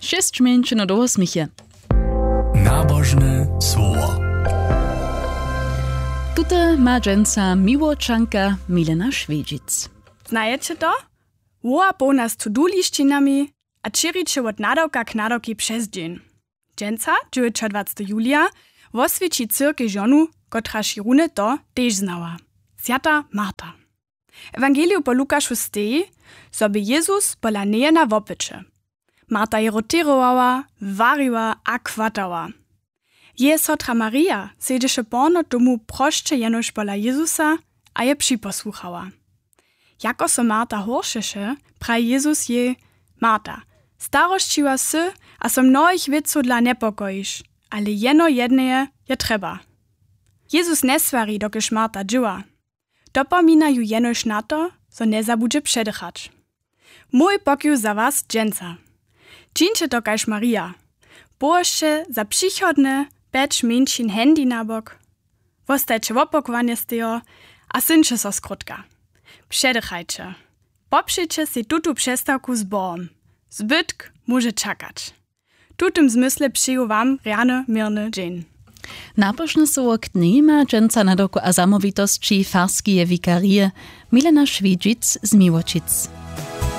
6 minut do 8. Nabożne słowo. Tutaj ma dżęca miłoczanka Milena Šveđic. Znajecie to? Woła pełna z to-do-lištinami a čiriče od nadawka k nadawki przez dzień. Dżęca, 29. julia, oswieci cyrkę żonu, kotra širune to też znała. Zjata Marta. Ewangeliu po Lukaszu steji, sobie Jezus pola nejena wopycze. Marta je rotirowała, wariła a kwatała. Je sotra Maria siedziše porno domu prošće jenož pola Jezusa a je připosłuchała. Jako so Marta horšeše, praje Jezus je: Marta, starošćiła sy, a so mnohich věców dla nepokojiš, ale jeno jedneje je treba. Jezus ne svari, dokiž Marta džiwa. Dopomina ju jenož na to, so ne zabudže předychać. Mój pokiu za was, dżęca. Čińcie to kaž Maria. Położcie za przychodne 5 minčin handy na bok. Wostajcie wopokwanie z tego, a syncie so skrótka. Przedychajcie. Poprzecie si tutu przestawku z Bohom. Zbytk może czekać. Tutym zmysle przyjął wam rany, mirny dzień. Nabożne słowo k dni ma dżęca na doku a zamowitości farskie wikarie Milena Šveđic z Miłočic.